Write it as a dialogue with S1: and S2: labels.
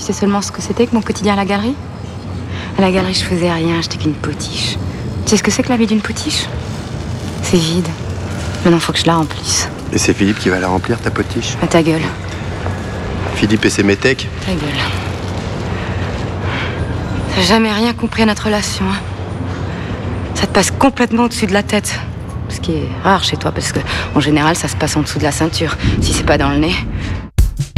S1: sais seulement ce que c'était que mon quotidien à la galerie. À la galerie, je faisais rien, j'étais qu'une potiche. Tu sais ce que c'est que la vie d'une potiche? C'est vide. Maintenant, faut que je la remplisse.
S2: Et c'est Philippe qui va la remplir, ta potiche?
S1: À ta gueule.
S2: Philippe et ses métèques?
S1: Ta gueule. T'as jamais rien compris à notre relation, hein? Ça te passe complètement au-dessus de la tête. Ce qui est rare chez toi, parce que en général, ça se passe en dessous de la ceinture. Si c'est pas dans le nez,